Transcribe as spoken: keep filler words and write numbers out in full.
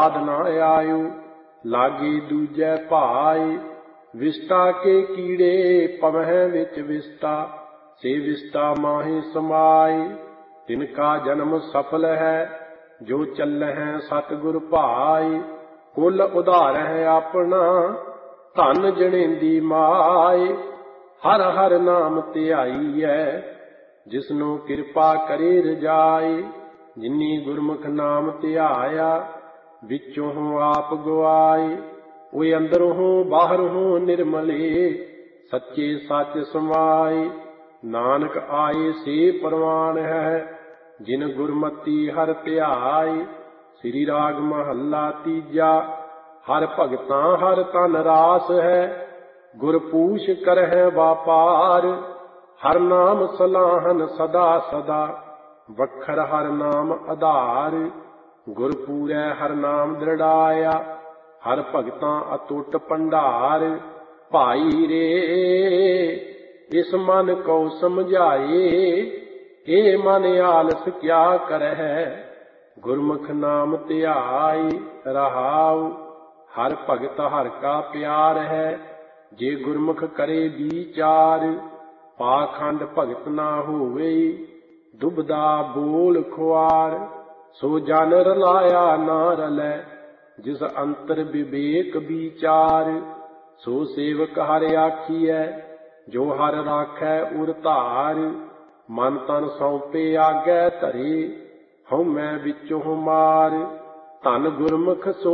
बाद न आयो, लागे दूजै भाई। विष्टा के कीड़े पवह विच विष्टा, से विष्टा माहि समाई। तिनका जन्म सफल है, जो चलह सतगुर भाई। कुल उधारह अपना, धन जनेंदी माय। हर हर नाम ध्याईऐ, जिसनु किरपा करे रजाई। जिनी गुरमुख नाम ध्याया, विचों आप गवाई। ओए अंदरों बाहरों निर्मले, सच्चे सच समाए। नानक आए से परवान है, जिन गुरमति हर ध्याई। श्री राग महला तीजा। हर भगतां हर तन रास है, गुर पूछ करह व्यापार। हर नाम सलाहन सदा सदा, वखर हर नाम आधार। गुर पूरै हर नाम दृढ़ाया, हर भगतां अतुट भंडार। भाई रे इस मन को समझाए, ए मन आलस क्या करह। गुरमुख नाम ध्याई रहाउ, हर भगत हर का प्यार है। जे गुरमुख करे विचार, पाखंड भगत ना होवे। दुबदा बोल खुआर, सो जन रलाया ना रलै। जिस अंतर विवेक विचार, सो सेवक हर आखियै। जो हर राखै उर धार, मन तन सौंपे आगे धरे। हਉ मैं विचों मार, धन गुरमुख सो